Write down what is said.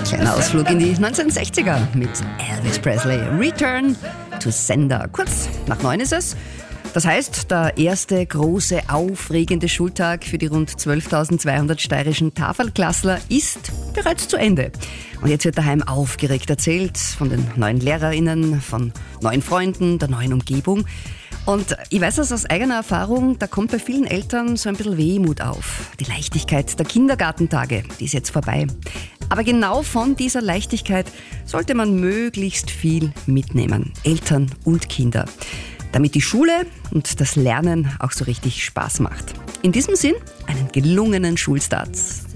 Kleiner Ausflug in die 1960er mit Elvis Presley. Return to Sender. Kurz nach 9 ist es. Das heißt, der erste große, aufregende Schultag für die rund 12.200 steirischen Tafelklassler ist bereits zu Ende. Und jetzt wird daheim aufgeregt erzählt von den neuen LehrerInnen, von neuen Freunden, der neuen Umgebung. Und ich weiß das aus eigener Erfahrung, da kommt bei vielen Eltern so ein bisschen Wehmut auf. Die Leichtigkeit der Kindergartentage, die ist jetzt vorbei. Aber genau von dieser Leichtigkeit sollte man möglichst viel mitnehmen, Eltern und Kinder, damit die Schule und das Lernen auch so richtig Spaß macht. In diesem Sinn, einen gelungenen Schulstart.